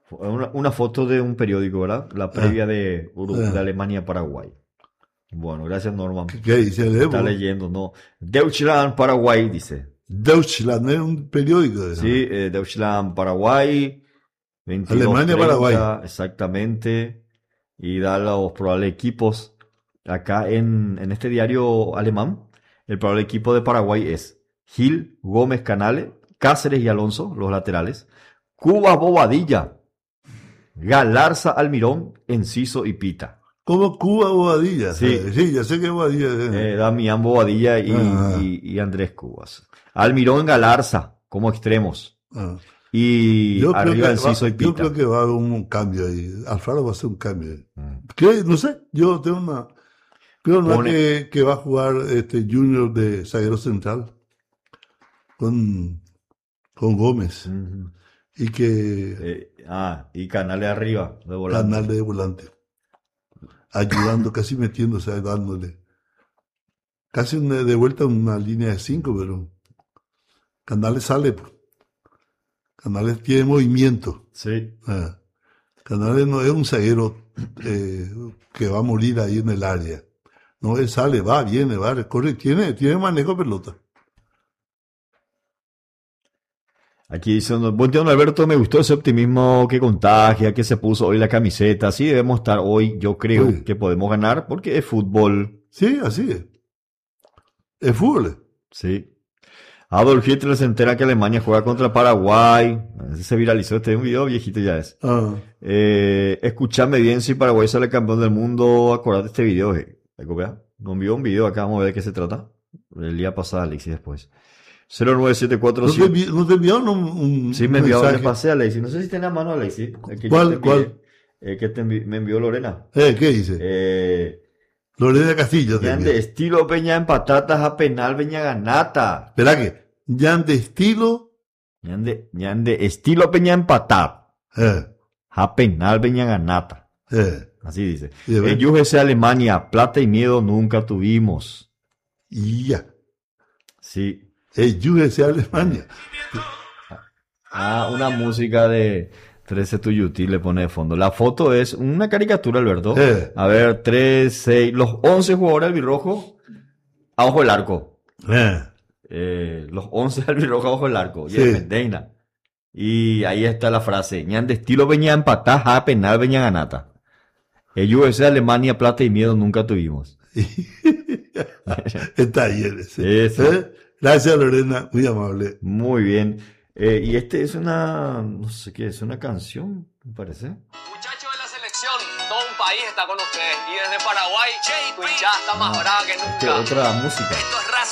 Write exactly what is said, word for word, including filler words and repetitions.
Una, una foto de un periódico, ¿verdad? La previa Ah, de, Uruguay, de ah. Alemania-Paraguay. Bueno, gracias Norman. ¿Qué, qué dice? Está Leemos. leyendo, ¿no? Deutschland, Paraguay, dice. Deutschland es un periódico. De, Sí, eh, Deutschland, Paraguay, veintidós Alemania, Paraguay. treinta, exactamente. Y da los probables equipos. Acá en, en este diario alemán, el probable equipo de Paraguay es Gil, Gómez, Canales, Cáceres y Alonso, los laterales. Cuba, Bobadilla, Galarza, Almirón, Enciso y Pita. Como Cuba Bobadilla. Sí. Eh, sí, ya sé que Bobadilla. Eh. Eh, Damián Bobadilla y, Ah. y, y Andrés Cubas. Almirón, Galarza, como extremos. Ah. Y Yo creo, arriba que Enciso va, y Pita. yo creo que va a haber un cambio ahí. Alfaro va a hacer un cambio ahí. Mm. ¿Qué? No sé, yo tengo una... Creo no Pone- que, que va a jugar este Junior de zaguero central con, con Gómez Ujú. y que Eh, ah, y Canales arriba, de volante. Canal de volante, ayudando, casi metiéndose, dándole. Casi una- de vuelta una línea de cinco, pero Canales sale. Pues. Canales tiene movimiento. Sí. Ah. Canales no es un zaguero eh, que va a morir ahí en el área. No, él sale, va, viene, va, corre, tiene, tiene manejo de pelota. Aquí dice, buen día, don Alberto, me gustó ese optimismo que contagia, que se puso hoy la camiseta. Sí, debemos estar hoy, yo creo Sí. que podemos ganar porque es fútbol. Sí, así es. Es fútbol. Sí. Adolf Hitler se entera que Alemania juega contra Paraguay. Se viralizó este video, viejito ya es. Ah, Eh, escúchame bien, si Paraguay sale campeón del mundo, acordate de este video. Eh. ¿Hay copiar? Nos envió un video acá, vamos a ver de qué se trata. El día pasado, Alexis, después. cero nueve siete cuatro ¿No te, siete. envi- no te enviaron un, un Sí, me envió, le mensaje? pasé a Alexis. No sé si tiene a mano, Alexis. El que yo ¿Cuál, te envié. cuál? El que te envi- me envió Lorena. Eh, ¿qué dice? Eh, Lorena Castillo te Ñan envió. de estilo Peña en patatas a penal Peña ganata. Espera que, Jan de estilo, Ñan de, ñan de estilo Peña en patat. eh, A penal Peña ganata. eh, Así dice. y de ver- En U G C Alemania, plata y miedo nunca tuvimos. y ya. Sí. Es U G C Alemania. Ah, una música de trece Tuyuti le pone de fondo. La foto es una caricatura, Alberto. Eh. A ver, tres, seis, los once jugadores albirrojo abajo del arco. Eh, Eh, los once albirrojo abajo del arco. Sí. Y el Mendeina. Y ahí está la frase. Ñan de estilo Peña empatá, a penal Peña ganata. El U G C Alemania, plata y miedo nunca tuvimos. está bien ese. Sí, sí. Eh, Gracias, Lorena, muy amable. Muy bien. Eh, y este es una, no sé qué, es una canción, me parece. Muchachos de la selección, todo un país está con ustedes. Y desde Paraguay, tu hinchada está más brava que Este, nunca. otra música. Esto es raza.